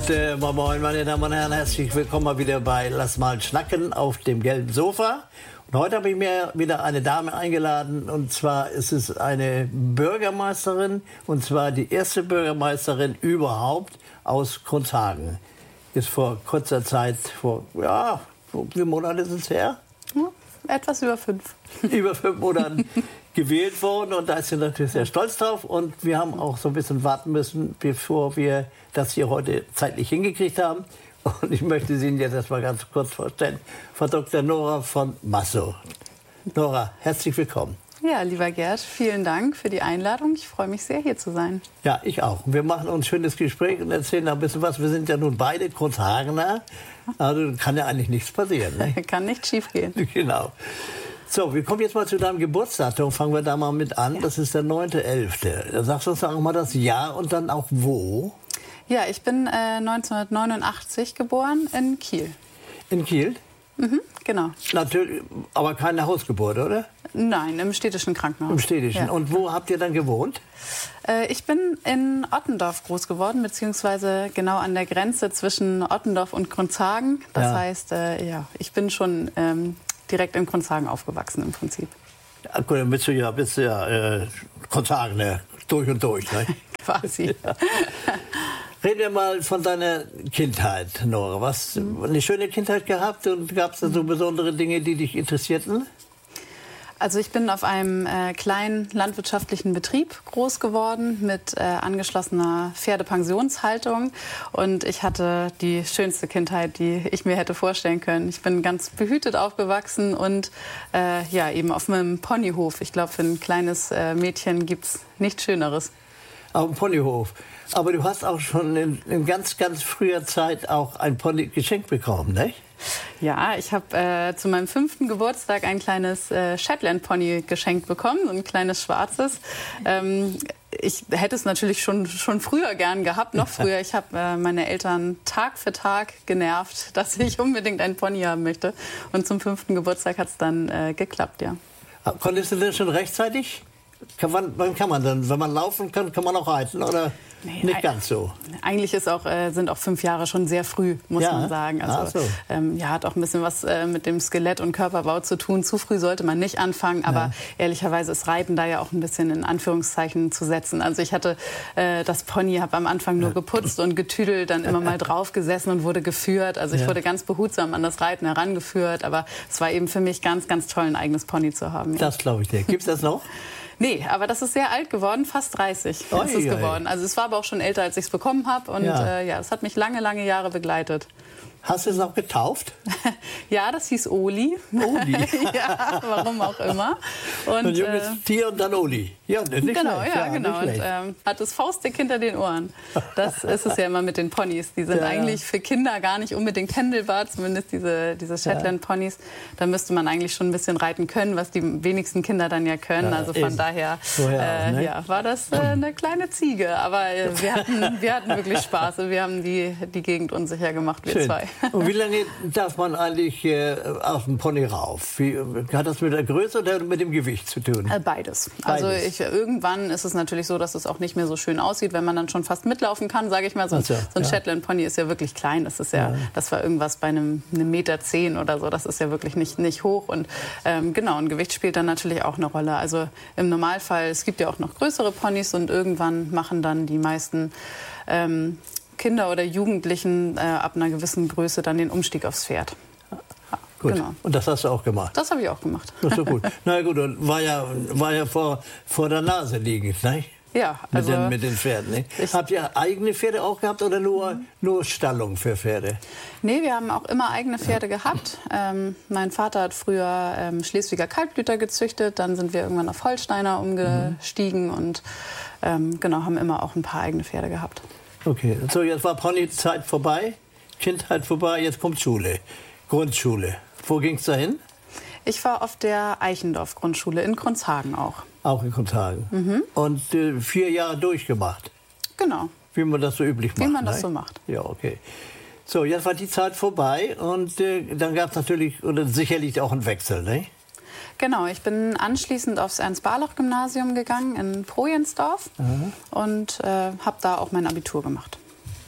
Moin, meine Damen und Herren, herzlich willkommen mal wieder bei Lass mal schnacken auf dem gelben Sofa. Und heute habe ich mir wieder eine Dame eingeladen, und zwar ist es eine Bürgermeisterin, und zwar die erste Bürgermeisterin überhaupt aus Kronshagen. Ist vor kurzer Zeit, wie viele Monate ist es her? Etwas über 5. Über 5 Monaten gewählt worden, und da ist sie natürlich sehr stolz drauf. Und wir haben auch so ein bisschen warten müssen, bevor wir das hier heute zeitlich hingekriegt haben. Und ich möchte Sie Ihnen jetzt erstmal ganz kurz vorstellen. Frau Dr. Nora von Massow. Nora, herzlich willkommen. Ja, lieber Gerd, vielen Dank für die Einladung. Ich freue mich sehr, hier zu sein. Ja, ich auch. Wir machen uns ein schönes Gespräch und erzählen ein bisschen was. Wir sind ja nun beide Kronshagener. Also kann ja eigentlich nichts passieren. Ne? Kann nicht schief gehen. Genau. So, wir kommen jetzt mal zu deinem Geburtsdatum. Fangen wir da mal mit an. Ja. Das ist der 9.11. Da sagst du uns auch mal das Jahr und dann auch wo. Ja, ich bin 1989 geboren in Kiel. In Kiel? Mhm, genau. Natürlich, aber keine Hausgeburt, oder? Nein, im städtischen Krankenhaus. Im städtischen. Ja. Und wo habt ihr dann gewohnt? Ich bin in Ottendorf groß geworden, beziehungsweise genau an der Grenze zwischen Ottendorf und Kronshagen. Das heißt, ich bin schon direkt in Kronshagen aufgewachsen im Prinzip. Ja, gut, dann bist du ja Kronshagener durch und durch, ne? Quasi. Ja. Reden wir mal von deiner Kindheit, Nora. Was, eine schöne Kindheit gehabt, und gab es da so besondere Dinge, die dich interessierten? Also ich bin auf einem kleinen landwirtschaftlichen Betrieb groß geworden mit angeschlossener Pferdepensionshaltung, und ich hatte die schönste Kindheit, die ich mir hätte vorstellen können. Ich bin ganz behütet aufgewachsen und eben auf einem Ponyhof. Ich glaube, für ein kleines Mädchen gibt es nichts Schöneres. Auf dem Ponyhof. Aber du hast auch schon in ganz, ganz früher Zeit auch ein Pony geschenkt bekommen, nicht? Ja, ich habe zu meinem 5. Geburtstag ein kleines Shetland-Pony geschenkt bekommen, ein kleines schwarzes. Ich hätte es natürlich schon früher gern gehabt, noch früher. Ich habe meine Eltern Tag für Tag genervt, dass ich unbedingt ein Pony haben möchte. Und zum 5. Geburtstag hat es dann geklappt, ja. Konntest du denn schon rechtzeitig? Wann kann man denn? Wenn man laufen kann, kann man auch reiten, oder? Nee, nicht ganz so. Eigentlich sind auch 5 Jahre schon sehr früh, muss man sagen. Also, hat auch ein bisschen was mit dem Skelett und Körperbau zu tun. Zu früh sollte man nicht anfangen, aber ehrlicherweise ist Reiten da ja auch ein bisschen in Anführungszeichen zu setzen. Also ich hatte das Pony, habe am Anfang nur geputzt und getüdelt, dann immer mal drauf gesessen und wurde geführt. Also ich wurde ganz behutsam an das Reiten herangeführt, aber es war eben für mich ganz, ganz toll, ein eigenes Pony zu haben. Ja. Das glaube ich dir. Gibt es das noch? Nee, aber das ist sehr alt geworden, fast 30 ist es geworden. Also es war aber auch schon älter, als ich es bekommen habe, und es hat mich lange, lange Jahre begleitet. Hast du es auch getauft? Ja, das hieß Oli. Oli? Ja, warum auch immer. Und, ein junges Tier und dann Oli. Ja, nicht genau, schlecht. Ja, genau. Und hat das faustdick hinter den Ohren. Das ist es ja immer mit den Ponys. Die sind eigentlich für Kinder gar nicht unbedingt händelbar, zumindest diese Shetland-Ponys. Da müsste man eigentlich schon ein bisschen reiten können, was die wenigsten Kinder dann ja können. Also von daher war das eine kleine Ziege. Aber wir hatten wirklich Spaß. Wir haben die Gegend unsicher gemacht, wir zwei. Und wie lange darf man eigentlich auf den Pony rauf? Hat das mit der Größe oder mit dem Gewicht zu tun? Beides. Also irgendwann ist es natürlich so, dass es auch nicht mehr so schön aussieht, wenn man dann schon fast mitlaufen kann, sage ich mal. So ein Shetland-Pony ist ja wirklich klein. Das ist das war irgendwas bei einem 1,10 Meter oder so. Das ist ja wirklich nicht hoch. Und und Gewicht spielt dann natürlich auch eine Rolle. Also im Normalfall, es gibt ja auch noch größere Ponys, und irgendwann machen dann die meisten Kinder oder Jugendlichen ab einer gewissen Größe dann den Umstieg aufs Pferd. Gut. Genau. Und das hast du auch gemacht? Das habe ich auch gemacht. Das ist so gut. Na gut, und war ja vor der Nase liegend, nicht? Ja, also mit den Pferden. Nicht? Habt ihr eigene Pferde auch gehabt oder nur Stallung für Pferde? Nee, wir haben auch immer eigene Pferde gehabt. Mein Vater hat früher Schleswiger Kaltblüter gezüchtet. Dann sind wir irgendwann auf Holsteiner umgestiegen und haben immer auch ein paar eigene Pferde gehabt. Okay, so jetzt war Ponyzeit vorbei, Kindheit vorbei, jetzt kommt Schule, Grundschule. Wo ging es dahin? Ich war auf der Eichendorff-Grundschule in Kronshagen auch. Auch in Kronshagen. Mhm. Und 4 Jahre durchgemacht. Genau. Wie man das so üblich macht. Wie man das so macht. Ja, okay. So, jetzt war die Zeit vorbei, und dann gab es natürlich oder sicherlich auch einen Wechsel, ne? Genau, ich bin anschließend aufs Ernst-Barlach-Gymnasium gegangen in Projensdorf und habe da auch mein Abitur gemacht.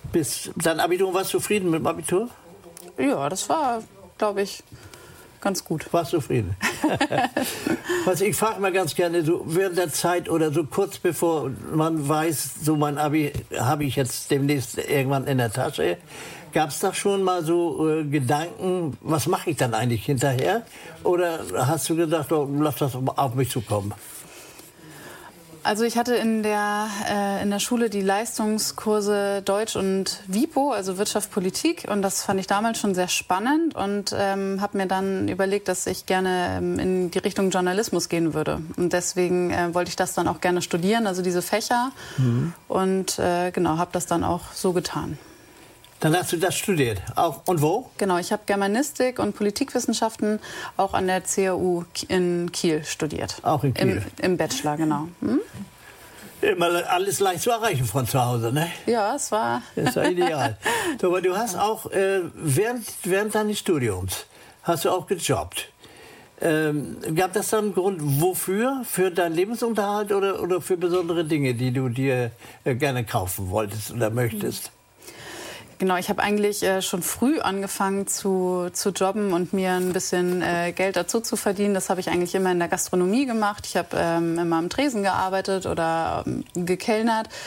Bis dein Abitur, warst du zufrieden mit dem Abitur? Ja, das war, glaube ich, ganz gut. Warst du zufrieden? Ich frage mal ganz gerne, so während der Zeit oder so kurz bevor man weiß, so mein Abi habe ich jetzt demnächst irgendwann in der Tasche, gab es da schon mal so Gedanken, was mache ich dann eigentlich hinterher? Oder hast du gedacht, oh, lass das auf mich zukommen? Also ich hatte in der Schule die Leistungskurse Deutsch und WIPO, also Wirtschaft, Politik. Und das fand ich damals schon sehr spannend und habe mir dann überlegt, dass ich gerne in die Richtung Journalismus gehen würde. Und deswegen wollte ich das dann auch gerne studieren, also diese Fächer. Und genau, habe das dann auch so getan. Dann hast du das studiert. Auch, und wo? Genau, ich habe Germanistik und Politikwissenschaften auch an der CAU in Kiel studiert. Auch in Kiel? Im Bachelor, genau. Immer alles leicht zu erreichen von zu Hause, ne? Ja, es war... Das war ideal. So, aber du hast auch während deines Studiums hast du auch gejobbt. Gab das dann einen Grund, wofür? Für deinen Lebensunterhalt oder für besondere Dinge, die du dir gerne kaufen wolltest oder möchtest? Genau, ich habe eigentlich schon früh angefangen zu jobben und mir ein bisschen Geld dazu zu verdienen. Das habe ich eigentlich immer in der Gastronomie gemacht. Ich habe immer am Tresen gearbeitet oder gekellnert.